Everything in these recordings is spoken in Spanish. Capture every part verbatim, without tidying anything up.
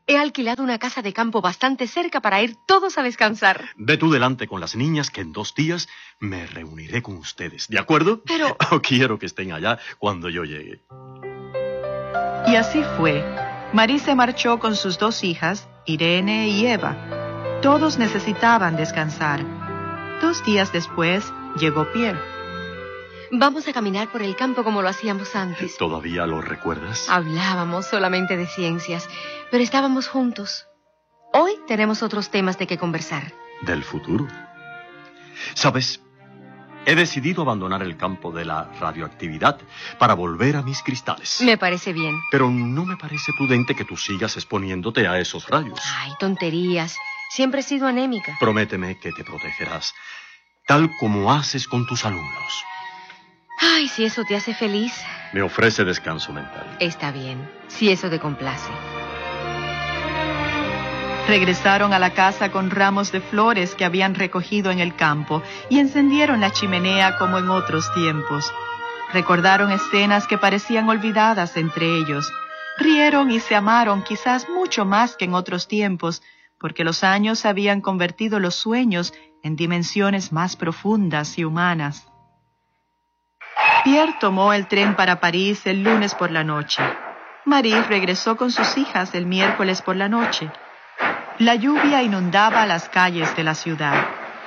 He alquilado una casa de campo bastante cerca para ir todos a descansar. Ve tú delante con las niñas que en dos días me reuniré con ustedes, ¿de acuerdo? Pero... Quiero que estén allá cuando yo llegue. Y así fue. Marie se marchó con sus dos hijas, Irene y Eva. Todos necesitaban descansar. Dos días después llegó Pierre. Vamos a caminar por el campo como lo hacíamos antes. ¿Todavía lo recuerdas? Hablábamos solamente de ciencias, pero estábamos juntos. Hoy tenemos otros temas de que conversar. ¿Del futuro? ¿Sabes? He decidido abandonar el campo de la radioactividad para volver a mis cristales. Me parece bien. Pero no me parece prudente que tú sigas exponiéndote a esos rayos. Ay, tonterías. Siempre he sido anémica. Prométeme que te protegerás, tal como haces con tus alumnos. Ay, si eso te hace feliz. Me ofrece descanso mental. Está bien, si eso te complace. Regresaron a la casa con ramos de flores que habían recogido en el campo y encendieron la chimenea como en otros tiempos. Recordaron escenas que parecían olvidadas entre ellos. Rieron y se amaron quizás mucho más que en otros tiempos, porque los años habían convertido los sueños en dimensiones más profundas y humanas. Pierre tomó el tren para París el lunes por la noche. Marie regresó con sus hijas el miércoles por la noche. La lluvia inundaba las calles de la ciudad.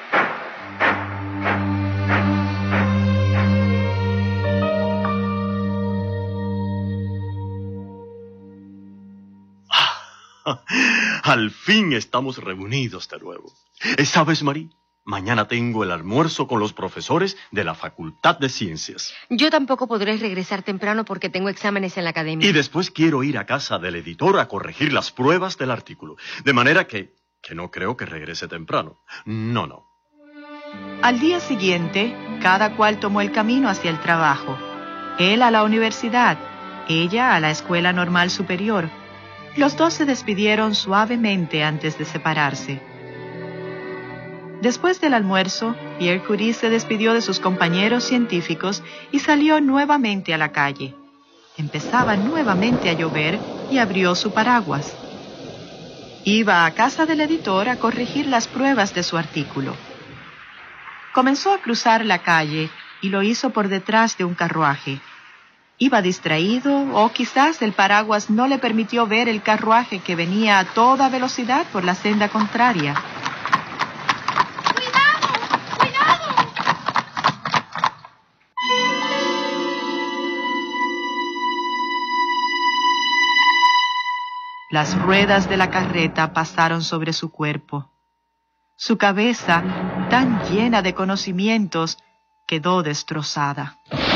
Al fin estamos reunidos de nuevo. ¿Sabes, Marie? Mañana tengo el almuerzo con los profesores de la Facultad de Ciencias. Yo tampoco podré regresar temprano porque tengo exámenes en la academia. Y después quiero ir a casa del editor a corregir las pruebas del artículo. De manera que, que no creo que regrese temprano. No, no. Al día siguiente, cada cual tomó el camino hacia el trabajo. Él a la universidad, ella a la Escuela Normal Superior. Los dos se despidieron suavemente antes de separarse. Después del almuerzo, Pierre Curie se despidió de sus compañeros científicos y salió nuevamente a la calle. Empezaba nuevamente a llover y abrió su paraguas. Iba a casa del editor a corregir las pruebas de su artículo. Comenzó a cruzar la calle y lo hizo por detrás de un carruaje. Iba distraído o quizás el paraguas no le permitió ver el carruaje que venía a toda velocidad por la senda contraria. Las ruedas de la carreta pasaron sobre su cuerpo. Su cabeza, tan llena de conocimientos, quedó destrozada.